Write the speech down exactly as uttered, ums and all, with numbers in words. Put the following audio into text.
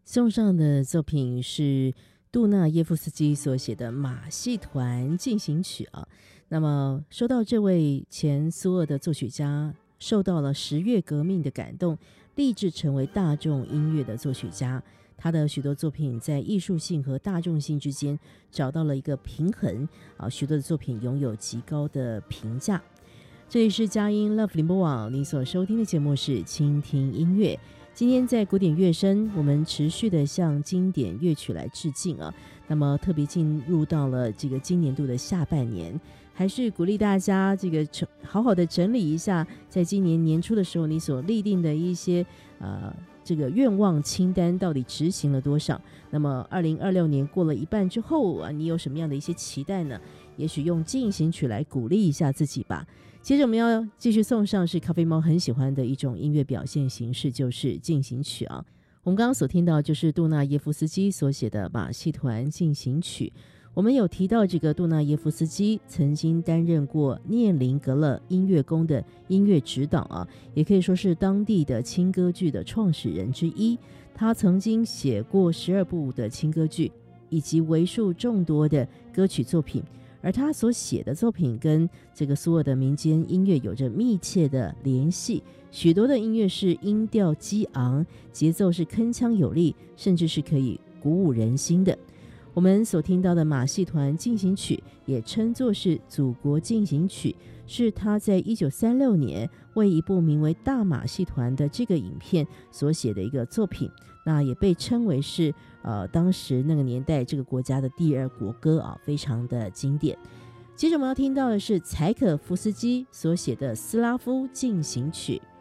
送上的作品是杜纳耶夫斯基所写的马戏团进行曲啊。那么说到这位前苏俄的作曲家，受到了十月革命的感动，立志成为大众音乐的作曲家。他的许多作品在艺术性和大众性之间找到了一个平衡啊，许多的作品拥有极高的评价。这里是佳音 Love 联播网，你所收听的节目是倾听音乐。今天在古典乐声，我们持续的向经典乐曲来致敬啊。那么特别进入到了这个今年度的下半年，还是鼓励大家这个好好的整理一下，在今年年初的时候你所立定的一些呃这个愿望清单到底执行了多少。那么二零二六年过了一半之后啊，你有什么样的一些期待呢？也许用进行曲来鼓励一下自己吧。接着我们要继续送上是咖啡猫很喜欢的一种音乐表现形式，就是进行曲啊。我们刚刚所听到就是杜纳耶夫斯基所写的马戏团进行曲。我们有提到这个杜纳耶夫斯基曾经担任过涅林格勒音乐宫的音乐指导啊，也可以说是当地的轻歌剧的创始人之一。他曾经写过十二部的轻歌剧，以及为数众多的歌曲作品。而他所写的作品跟这个苏俄的民间音乐有着密切的联系，许多的音乐是音调激昂，节奏是铿锵有力，甚至是可以鼓舞人心的。我们所听到的马戏团进行曲也称作是祖国进行曲，是他在一九三六年为一部名为《大马戏团》的这个影片所写的一个作品，那也被称为是呃当时那个年代这个国家的第二国歌啊，非常的经典。接着我们要听到的是柴可夫斯基所写的斯拉夫进行曲。